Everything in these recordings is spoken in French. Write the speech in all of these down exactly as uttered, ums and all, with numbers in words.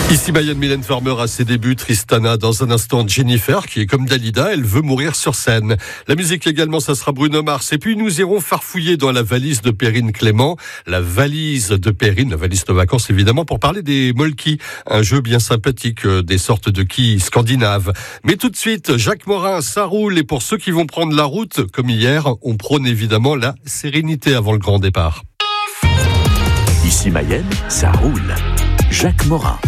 Ici Mayenne, Mylène Farmer à ses débuts, Tristana dans un instant, Jennifer qui est comme Dalida, elle veut mourir sur scène. La musique également, ça sera Bruno Mars. Et puis nous irons farfouiller dans la valise de Perrine Clément, la valise de Perrine, la valise de vacances évidemment, pour parler des molki, un jeu bien sympathique, euh, des sortes de quilles scandinaves. Mais tout de suite, Jacques Morin, ça roule, et pour ceux qui vont prendre la route, comme hier, on prône évidemment la sérénité avant le grand départ. Ici Mayenne, ça roule. Jacques Morin.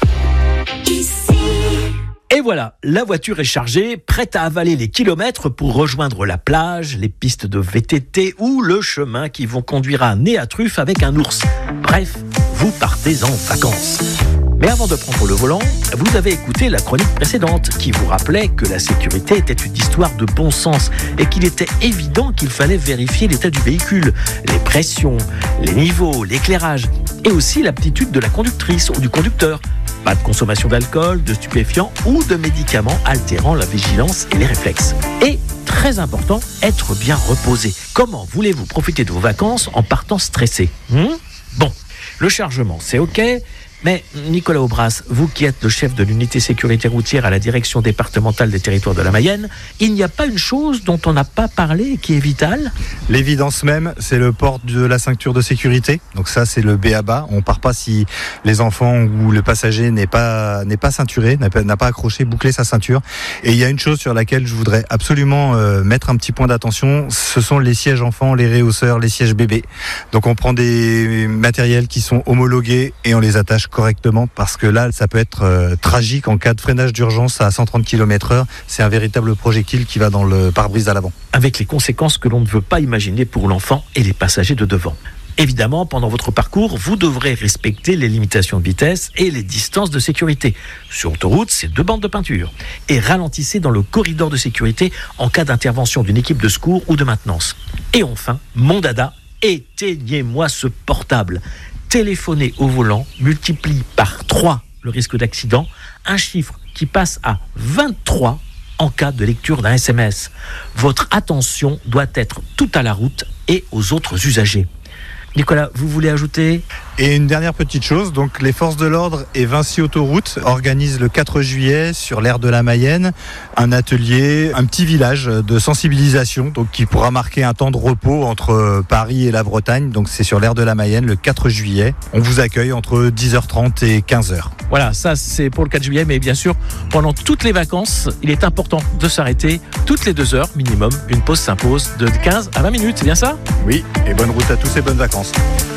Et voilà, la voiture est chargée, prête à avaler les kilomètres pour rejoindre la plage, les pistes de V T T ou le chemin qui vous conduira nez à truffe avec un ours. Bref, vous partez en vacances. Mais avant de prendre le volant, vous avez écouté la chronique précédente qui vous rappelait que la sécurité était une histoire de bon sens et qu'il était évident qu'il fallait vérifier l'état du véhicule, les pressions, les niveaux, l'éclairage et aussi l'aptitude de la conductrice ou du conducteur. Pas de consommation d'alcool, de stupéfiants ou de médicaments altérant la vigilance et les réflexes. Et, très important, être bien reposé. Comment voulez-vous profiter de vos vacances en partant stressé ? hmm Bon, le chargement, c'est OK. Mais Nicolas Aubras, vous qui êtes le chef de l'unité sécurité routière à la direction départementale des territoires de la Mayenne, il n'y a pas une chose dont on n'a pas parlé et qui est vitale ? L'évidence même, c'est le port de la ceinture de sécurité. Donc ça, c'est le B A B A. On part pas si les enfants ou le passager n'est pas n'est pas ceinturé, n'a pas, n'a pas accroché, bouclé sa ceinture. Et il y a une chose sur laquelle je voudrais absolument euh, mettre un petit point d'attention, ce sont les sièges enfants, les réhausseurs, les sièges bébés. Donc on prend des matériels qui sont homologués et on les attache correctement, parce que là, ça peut être euh, tragique en cas de freinage d'urgence à cent trente kilomètres heure. C'est un véritable projectile qui va dans le pare-brise à l'avant. Avec les conséquences que l'on ne veut pas imaginer pour l'enfant et les passagers de devant. Évidemment, pendant votre parcours, vous devrez respecter les limitations de vitesse et les distances de sécurité. Sur autoroute, c'est deux bandes de peinture. Et ralentissez dans le corridor de sécurité en cas d'intervention d'une équipe de secours ou de maintenance. Et enfin, mon dada, éteignez-moi ce portable. Téléphoner au volant multiplie par trois le risque d'accident, un chiffre qui passe à vingt-trois en cas de lecture d'un S M S. Votre attention doit être toute à la route et aux autres usagers. Nicolas, vous voulez ajouter ? Et une dernière petite chose, donc les forces de l'ordre et Vinci Autoroute organisent le quatre juillet sur l'aire de la Mayenne un atelier, un petit village de sensibilisation, donc qui pourra marquer un temps de repos entre Paris et la Bretagne. Donc c'est sur l'aire de la Mayenne le quatre juillet. On vous accueille entre dix heures trente et quinze heures. Voilà, ça c'est pour le quatre juillet, mais bien sûr, pendant toutes les vacances, il est important de s'arrêter toutes les deux heures minimum. Une pause s'impose de quinze à vingt minutes, c'est bien ça ? Oui, et bonne route à tous et bonnes vacances.